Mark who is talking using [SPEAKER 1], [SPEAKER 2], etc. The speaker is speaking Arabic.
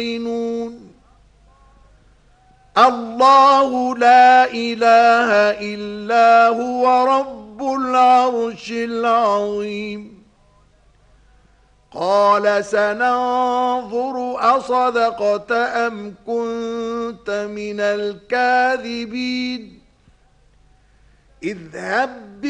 [SPEAKER 1] الله لا إله إلا هو رب العرش العظيم. قال سننظر أصدقت أم كنت من الكاذبين. اذهب